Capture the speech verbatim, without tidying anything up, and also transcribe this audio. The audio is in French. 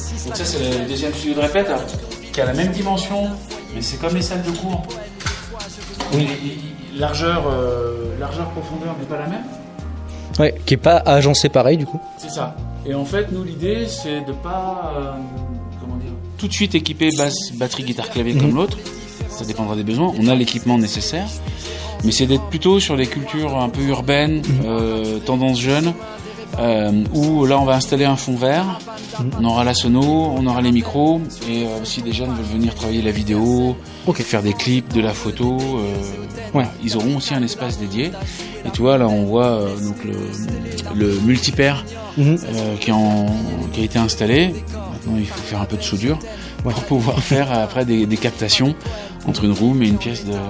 Donc ça c'est le deuxième studio de répète qui a la même dimension, mais c'est comme les salles de cours. Oui. Largeur, euh, largeur, profondeur n'est pas la même. Ouais, qui est pas agencé pareil du coup. C'est ça. Et en fait, nous l'idée c'est de pas, euh, comment dire, tout de suite équiper basse, batterie, guitare, clavier mmh. comme l'autre. Ça dépendra des besoins. On a l'équipement nécessaire, mais c'est d'être plutôt sur des cultures un peu urbaines, mmh. euh, tendance jeune. Euh, où là on va installer un fond vert, mmh. on aura la sono, on aura les micros et euh, si des jeunes veulent venir travailler la vidéo, okay. faire des clips, de la photo, euh, ouais. ils auront aussi un espace dédié. Et tu vois là on voit euh, donc le, le multipaire mmh. euh, qui, en, qui a été installé. Maintenant il faut faire un peu de soudure ouais. pour pouvoir faire après des, des captations entre une room et une pièce de